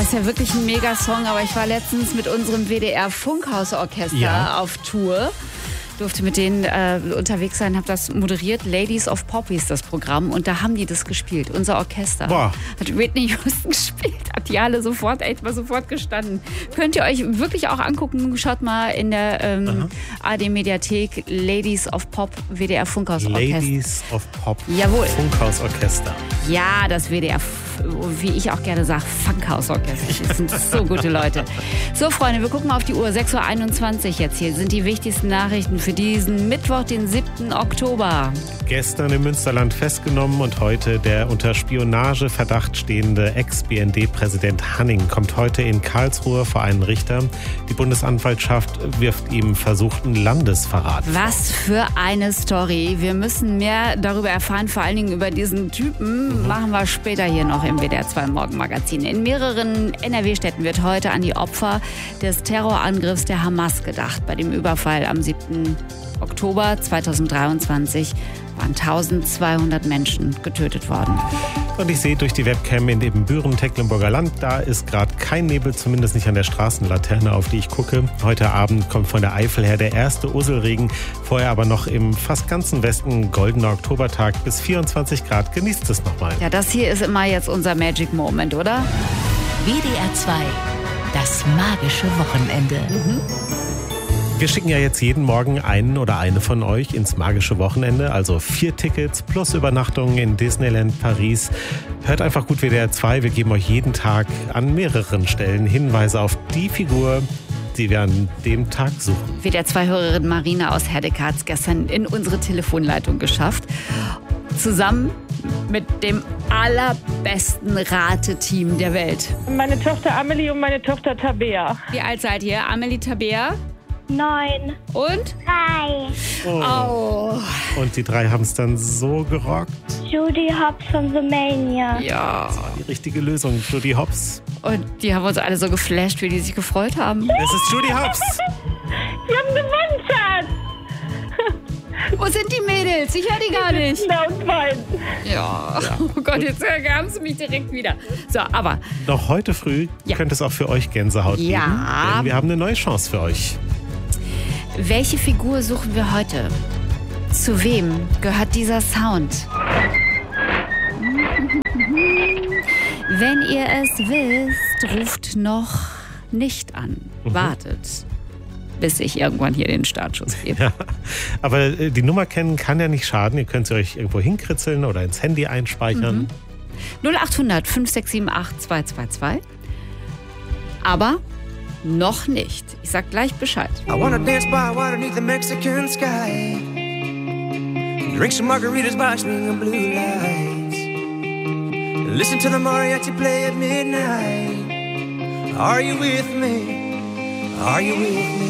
ist ja wirklich ein Mega-Song, aber ich war letztens mit unserem WDR-Funkhausorchester auf Tour. Durfte mit denen unterwegs sein, habe das moderiert. Ladies of Pop hieß das Programm und da haben die das gespielt. Unser Orchester hat Whitney Houston gespielt, hat die alle sofort gestanden. Könnt ihr euch wirklich auch angucken. Schaut mal in der ARD-Mediathek Ladies of Pop WDR Funkhausorchester. Ladies of Pop Funkhausorchester. Ja, das WDR, wie ich auch gerne sage, Funkhausorchester. Das sind so gute Leute. So, Freunde, wir gucken mal auf die Uhr. 6.21 Uhr jetzt hier sind die wichtigsten Nachrichten für diesen Mittwoch, den 7. Oktober. Gestern im Münsterland festgenommen und heute der unter Spionageverdacht stehende Ex-BND-Präsident Hanning kommt heute in Karlsruhe vor einen Richter. Die Bundesanwaltschaft wirft ihm versuchten Landesverrat vor. Was für eine Story. Wir müssen mehr darüber erfahren, vor allen Dingen über diesen Typen. Machen wir später hier noch im WDR 2 Morgenmagazin. In mehreren NRW-Städten wird heute an die Opfer des Terrorangriffs der Hamas gedacht. Bei dem Überfall am 7. Oktober 2023 waren 1200 Menschen getötet worden. Und ich sehe durch die Webcam in Ebenbüren, Tecklenburger Land, da ist gerade kein Nebel, zumindest nicht an der Straßenlaterne, auf die ich gucke. Heute Abend kommt von der Eifel her der erste Urselregen, vorher aber noch im fast ganzen Westen goldener Oktobertag bis 24 Grad. Genießt es nochmal. Ja, das hier ist immer jetzt unser Magic Moment, oder? WDR 2, das magische Wochenende. Wir schicken ja jetzt jeden Morgen einen oder eine von euch ins magische Wochenende, also 4 Tickets plus Übernachtungen in Disneyland Paris. Hört einfach gut WDR 2, wir geben euch jeden Tag an mehreren Stellen Hinweise auf die Figur, die wir an dem Tag suchen. WDR 2-Hörerin Marina aus Herdecke hat es gestern in unsere Telefonleitung geschafft. Zusammen mit dem allerbesten Rateteam der Welt. Meine Tochter Amelie und meine Tochter Tabea. Wie alt seid ihr? Amelie, Tabea? 9. Und? 3. Oh. Und die 3 haben es dann so gerockt. Judy Hopps von The Mania. Ja. Das war die richtige Lösung, Judy Hopps. Und die haben uns alle so geflasht, wie die sich gefreut haben. Es ist Judy Hopps. Wir haben gewonnen, Schatz. Wo sind die Mädels? Ich höre die gar nicht. Laut weinen. Ja. Oh Gott, jetzt haben sie mich direkt wieder. So, aber... Noch heute früh könnte es auch für euch Gänsehaut geben. Denn wir haben eine neue Chance für euch. Welche Figur suchen wir heute? Zu wem gehört dieser Sound? Wenn ihr es wisst, ruft noch nicht an. Wartet, bis ich irgendwann hier den Startschuss gebe. Ja, aber die Nummer kennen kann ja nicht schaden. Ihr könnt sie euch irgendwo hinkritzeln oder ins Handy einspeichern. 0800 5678 222. Aber noch nicht. Ich sag gleich Bescheid. I wanna dance by water beneath the Mexican sky. Drink some margaritas by swinging blue lights. Listen to the mariachi play at midnight. Are you with me? Are you with me?